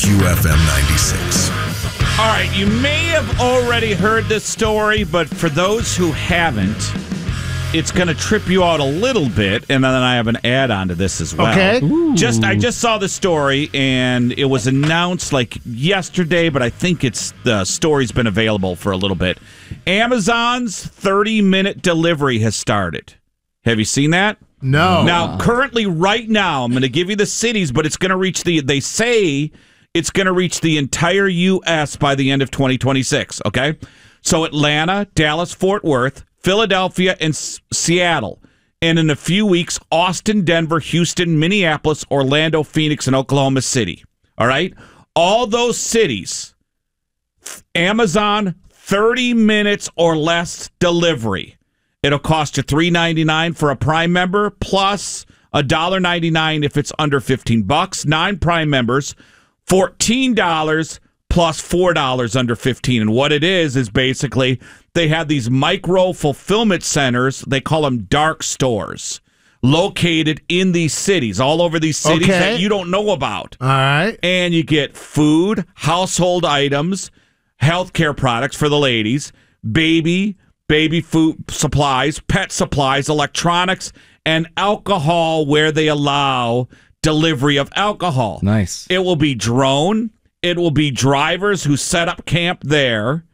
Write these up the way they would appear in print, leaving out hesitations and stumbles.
QFM 96. All right, you may have already heard this story, but for those who haven't, it's going to trip you out a little bit, and then I have an add-on to this as well. Okay. I just saw the story, and it was announced like yesterday, but I think the story's been available for a little bit. Amazon's 30-minute delivery has started. Have you seen that? No. Now, currently, right now, I'm going to give you the cities, but it's going to reach they say it's going to reach the entire U.S. by the end of 2026, okay? So Atlanta, Dallas, Fort Worth, Philadelphia, and Seattle. And in a few weeks, Austin, Denver, Houston, Minneapolis, Orlando, Phoenix, and Oklahoma City. All right? All those cities, Amazon, 30 minutes or less delivery. It'll cost you $3.99 for a Prime member, plus $1.99 if it's under $15. 9 Prime members, $14 plus $4 under $15. And what it is basically they have these micro fulfillment centers. They call them dark stores, located in these cities, all over these cities that you don't know about. All right. And you get food, household items, healthcare products for the ladies, baby food supplies, pet supplies, electronics, and alcohol where they allow delivery of alcohol. Nice. It will be drone. It will be drivers who set up camp there.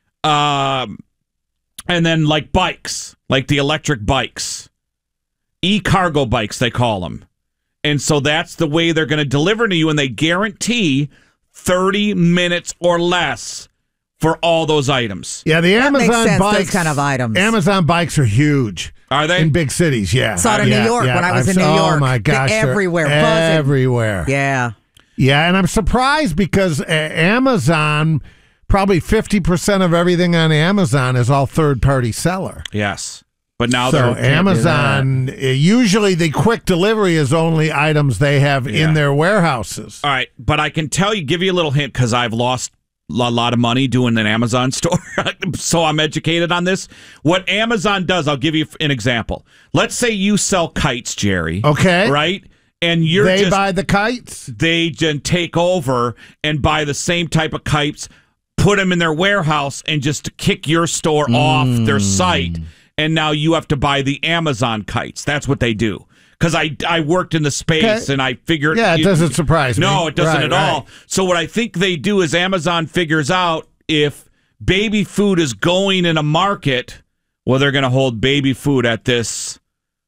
And then like bikes, like the electric bikes. E-cargo bikes, they call them. And so that's the way they're going to deliver to you, and they guarantee 30 minutes or less for all those items. Yeah, the That makes Amazon sense, bikes. those kind of items. Amazon bikes are huge. Are they? In big cities, yeah. Saw it in New York when I was in New York. Oh, my gosh. They're everywhere. They're buzzing. everywhere. Yeah. Yeah, and I'm surprised because Amazon, probably 50% of everything on Amazon is all third-party seller. Yes. But now So they're Amazon, usually the quick delivery is only items they have in their warehouses. All right, but I can give you a little hint because I've lost a lot of money doing an Amazon store, so I'm educated on this. What Amazon does, I'll give you an example. Let's say you sell kites, Jerry. Okay. Right? And they buy the kites? They just take over and buy the same type of kites, put them in their warehouse, and just kick your store off their site. And now you have to buy the Amazon kites. That's what they do. Because I worked in the space and I figured... Yeah, it doesn't surprise me. No, it doesn't at all. Right. So what I think they do is Amazon figures out if baby food is going in a market, well, they're going to hold baby food at this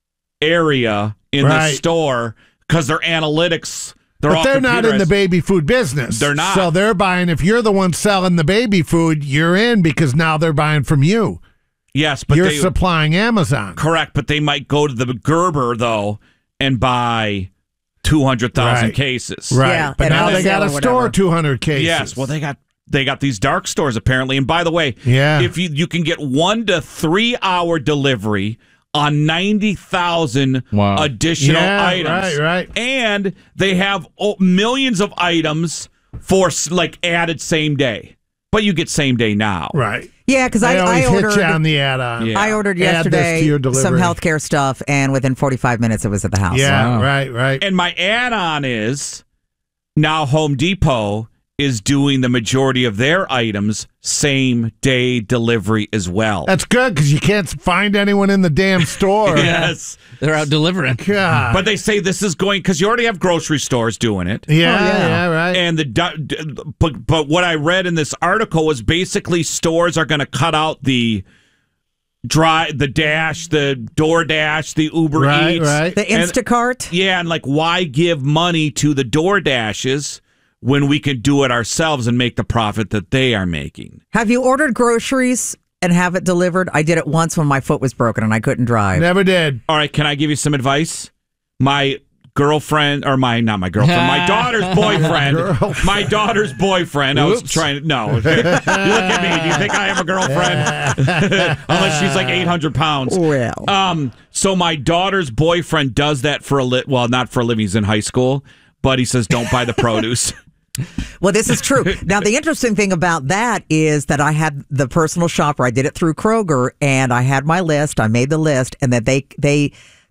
area in the store because their analytics... But they're not in the baby food business. They're not. So they're buying... If you're the one selling the baby food, you're in because now they're buying from you. Yes, but you're supplying Amazon. Correct, but they might go to the Gerber, though, and buy 200,000 cases. Right. Yeah, but now they got to store whatever. 200 cases. Yes, well, they got these dark stores, apparently. And by the way, if you can get 1 to 3 hour delivery on 90,000 additional items. Right. And they have millions of items for, added same day. But you get same day now. Right. Yeah, because I ordered hit you on the add-on. Yeah. I ordered Add this yesterday to your delivery. some healthcare stuff, and within 45 minutes it was at the house. Yeah, right. And my add-on is now Home Depot is doing the majority of their items same-day delivery as well. That's good because you can't find anyone in the damn store. Yes. They're out delivering. God. But they say this is going, because you already have grocery stores doing it. Yeah, right. And but what I read in this article was basically stores are going to cut out the DoorDash, the Uber Eats. Right. The Instacart? And why give money to the DoorDashes when we can do it ourselves and make the profit that they are making? Have you ordered groceries and have it delivered? I did it once when my foot was broken and I couldn't drive. Never did. All right, can I give you some advice? My girlfriend, or not my girlfriend, my daughter's boyfriend. My daughter's boyfriend. I was trying to, no. You look at me. Do you think I have a girlfriend? Unless she's like 800 pounds. Well. So my daughter's boyfriend does that for not for a living. He's in high school, but he says don't buy the produce. Well, this is true. Now, the interesting thing about that is that I had the personal shopper. I did it through Kroger, and I had my list. I made the list, and that they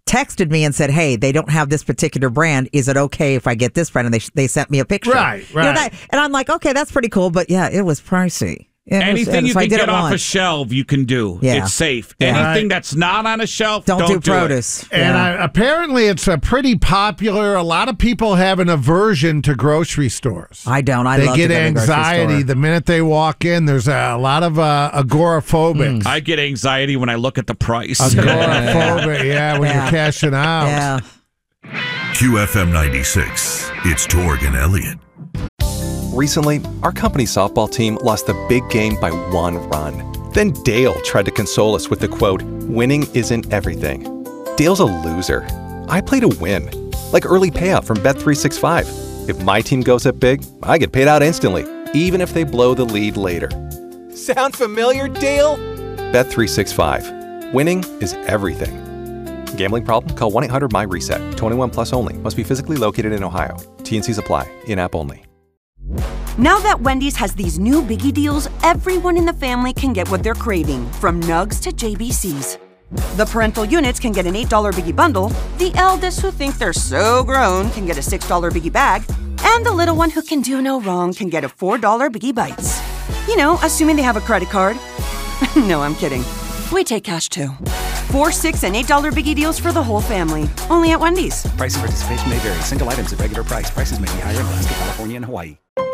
texted me and said, hey, they don't have this particular brand. Is it okay if I get this brand? And they sent me a picture. Right. You know, and I'm like, okay, that's pretty cool. But yeah, it was pricey. Anything you can get off a shelf, you can do. Yeah. It's safe. Yeah. Anything that's not on a shelf, don't do it. produce. And apparently it's a pretty popular. A lot of people have an aversion to grocery stores. I don't. They love get to go to a grocery anxiety store. the minute they walk in. There's a lot of agoraphobics. I get anxiety when I look at the price. Agoraphobic, when you're cashing out. Yeah. QFM 96. It's Torg and Elliott. Recently, our company softball team lost the big game by 1 run. Then Dale tried to console us with the quote, "Winning isn't everything." Dale's a loser. I play to win. Like early payout from Bet365. If my team goes up big, I get paid out instantly, even if they blow the lead later. Sound familiar, Dale? Bet365. Winning is everything. Gambling problem? Call 1-800-MY-RESET. 21 plus only. Must be physically located in Ohio. T&Cs apply. In-app only. Now that Wendy's has these new biggie deals, everyone in the family can get what they're craving, from nugs to JBCs. The parental units can get an $8 biggie bundle, the eldest who think they're so grown can get a $6 biggie bag, and the little one who can do no wrong can get a $4 biggie bites. You know, assuming they have a credit card. No, I'm kidding. We take cash too. 4, 6, and $8 biggie deals for the whole family. Only at Wendy's. Price and participation may vary. Single items at regular price. Prices may be higher in Alaska, California, and Hawaii.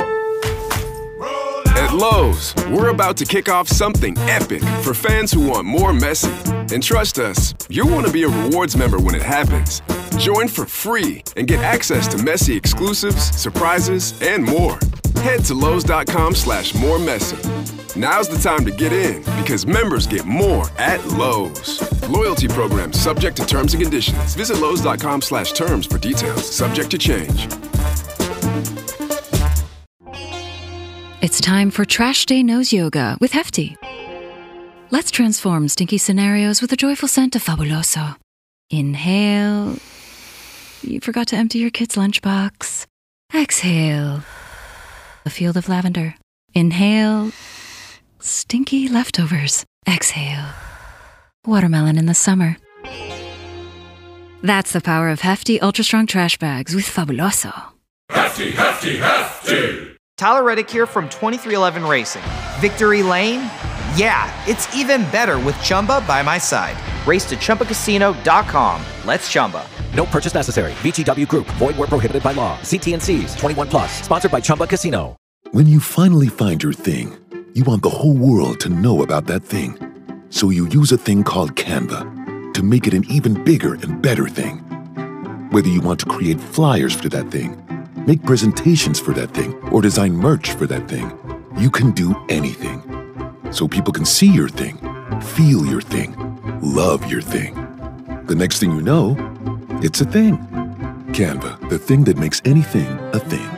At Lowe's, we're about to kick off something epic for fans who want more Messi. And trust us, you'll want to be a rewards member when it happens. Join for free and get access to Messi exclusives, surprises, and more. Head to Lowe's.com/moremessy. Now's the time to get in because members get more at Lowe's. Loyalty program subject to terms and conditions. Visit Lowe's.com/terms for details. Subject to change. It's time for Trash Day Nose Yoga with Hefty. Let's transform stinky scenarios with a joyful scent of Fabuloso. Inhale. You forgot to empty your kid's lunchbox. Exhale. A field of lavender. Inhale. Stinky leftovers. Exhale. Watermelon in the summer. That's the power of Hefty Ultra Strong Trash Bags with Fabuloso. Hefty, Hefty, Hefty! Tyler Reddick here from 2311 Racing. Victory Lane? Yeah, it's even better with Chumba by my side. Race to ChumbaCasino.com. Let's Chumba. No purchase necessary. VGW Group. Void where prohibited by law. See T&Cs. 21 plus. Sponsored by Chumba Casino. When you finally find your thing, you want the whole world to know about that thing. So you use a thing called Canva to make it an even bigger and better thing. Whether you want to create flyers for that thing, make presentations for that thing, or design merch for that thing, you can do anything. So people can see your thing, feel your thing, love your thing. The next thing you know, it's a thing. Canva, the thing that makes anything a thing.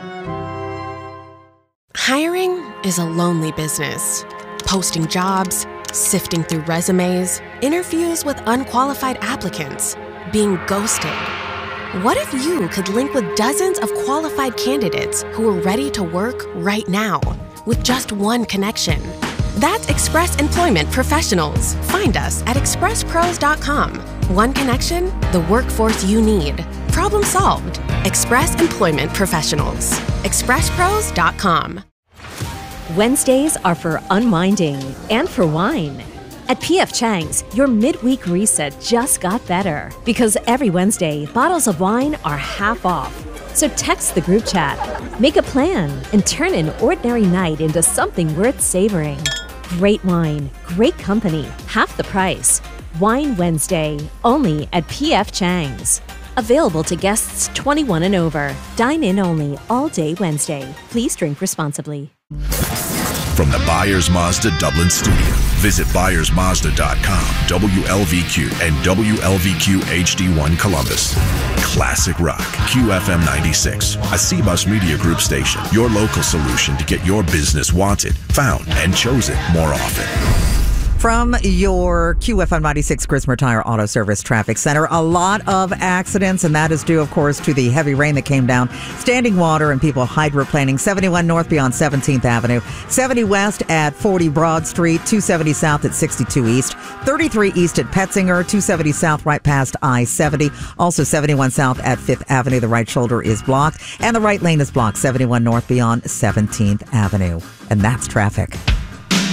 Hiring is a lonely business. Posting jobs, sifting through resumes, interviews with unqualified applicants, being ghosted. What if you could link with dozens of qualified candidates who are ready to work right now with just one connection? That's Express Employment Professionals. Find us at expresspros.com. One connection, the workforce you need. Problem solved. Express Employment Professionals. expresspros.com. Wednesdays are for unwinding and for wine. At P.F. Chang's, your midweek reset just got better because every Wednesday, bottles of wine are half off. So text the group chat, make a plan, and turn an ordinary night into something worth savoring. Great wine, great company, half the price. Wine Wednesday, only at P.F. Chang's. Available to guests 21 and over. Dine in only all day Wednesday. Please drink responsibly. From the Byers Mazda Dublin studio, visit ByersMazda.com, WLVQ, and WLVQ HD1 Columbus. Classic Rock, QFM 96, a CBUS Media Group station. Your local solution to get your business wanted, found, and chosen more often. From your QFM 96 Grismer Tire Auto Service Traffic Center, a lot of accidents, and that is due, of course, to the heavy rain that came down, standing water, and people hydroplaning. 71 north beyond 17th Avenue, 70 west at 40 Broad Street, 270 south at 62 east, 33 east at Petzinger, 270 south right past I-70, also 71 south at 5th Avenue. The right shoulder is blocked, and the right lane is blocked, 71 north beyond 17th Avenue. And that's traffic.